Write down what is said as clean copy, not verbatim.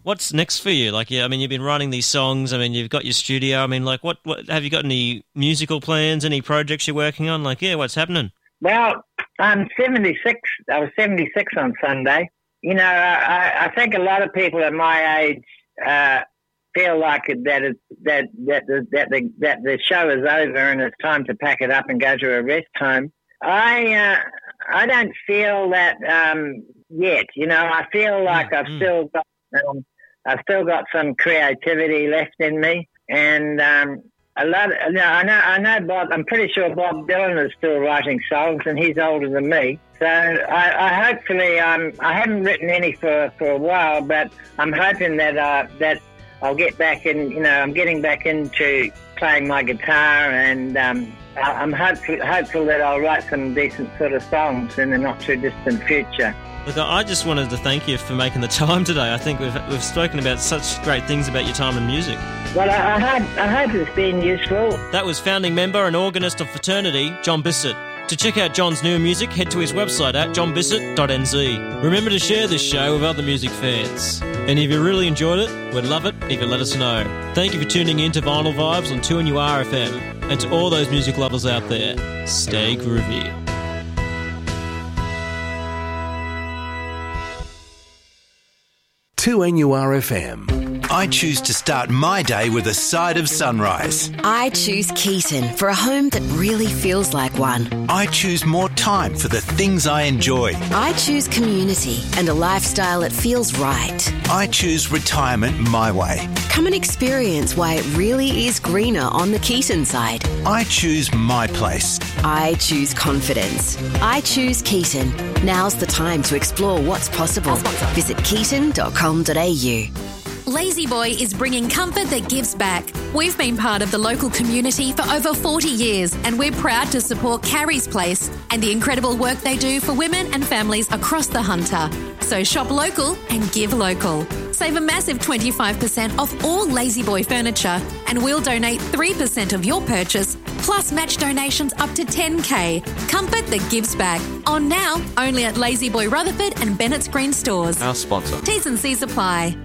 What's next for you? Like, yeah, I mean, you've been writing these songs. I mean, you've got your studio. I mean, like, what have you got any musical plans, any projects you're working on? Like, yeah, what's happening? Well, I'm 76. I was 76 on Sunday. You know, I think a lot of people at my age feel like that the show is over and it's time to pack it up and go to a rest home. I don't feel that yet. You know, I feel like I've still got some creativity left in me, and I know Bob. I'm pretty sure Bob Dylan is still writing songs, and he's older than me. So I hopefully I haven't written any for a while, but I'm hoping that I'll get back in. You know, I'm getting back into playing my guitar, and I'm hopeful that I'll write some decent sort of songs in the not too distant future. Look, I just wanted to thank you for making the time today. I think we've spoken about such great things about your time in music. Well, I hope it's been useful. That was founding member and organist of Fraternity, John Bissett. To check out John's new music, head to his website at johnbissett.nz. Remember to share this show with other music fans. And if you really enjoyed it, we'd love it if you let us know. Thank you for tuning in to Vinyl Vibes on 2NURFM. And to all those music lovers out there, stay groovy. 2NURFM. I choose to start my day with a side of sunrise. I choose Keaton for a home that really feels like one. I choose more time for the things I enjoy. I choose community and a lifestyle that feels right. I choose retirement my way. Come and experience why it really is greener on the Keaton side. I choose my place. I choose confidence. I choose Keaton. Now's the time to explore what's possible. Visit keaton.com.au. Lazy Boy is bringing comfort that gives back. We've been part of the local community for over 40 years, and we're proud to support Carrie's Place and the incredible work they do for women and families across the Hunter. So shop local and give local. Save a massive 25% off all Lazy Boy furniture, and we'll donate 3% of your purchase, plus match donations up to $10,000. Comfort that gives back. On now, only at Lazy Boy Rutherford and Bennett's Green stores. Our sponsor. T's and C's apply.